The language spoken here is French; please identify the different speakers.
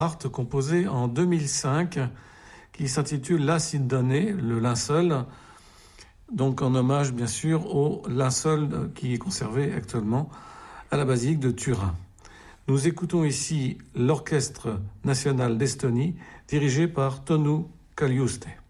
Speaker 1: art composé en 2005 qui s'intitule La Sindone, le linceul, donc en hommage bien sûr au linceul qui est conservé actuellement à la basilique de Turin. Nous écoutons ici l'Orchestre national d'Estonie dirigé par Tonu Kaljuste.